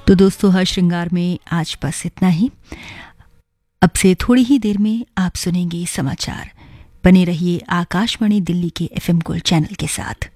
तो दोस्तों, हर श्रृंगार में आज बस इतना ही। अब से थोड़ी ही देर में आप सुनेंगे समाचार। बने रहिए आकाशवाणी दिल्ली के FM गोल्ड चैनल के साथ।